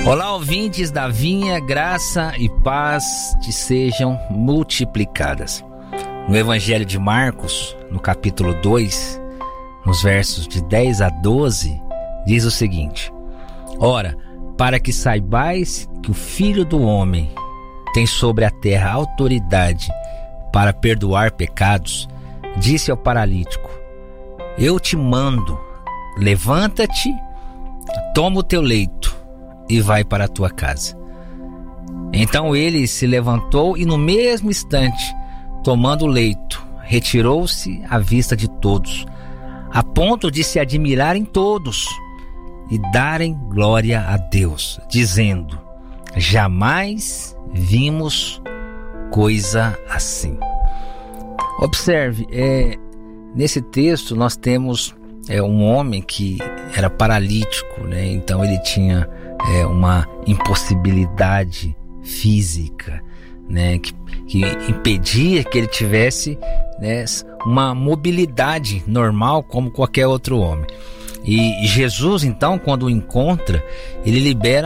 Olá, ouvintes da Vinha, graça e paz te sejam multiplicadas. No Evangelho de Marcos, no capítulo 2, nos versos de 10 a 12, diz o seguinte: Ora, para que saibais que o Filho do Homem tem sobre a terra autoridade para perdoar pecados, disse ao paralítico: Eu te mando, levanta-te, toma o teu leito e vai para a tua casa. Então ele se levantou e no mesmo instante, tomando o leito, retirou-se à vista de todos, a ponto de se admirarem todos e darem glória a Deus, dizendo: Jamais vimos coisa assim. Observe, nesse texto nós temos um homem que era paralítico, né? Então ele tinha uma impossibilidade física, né? que impedia que ele tivesse, né, uma mobilidade normal como qualquer outro homem. E Jesus, então, quando o encontra, ele libera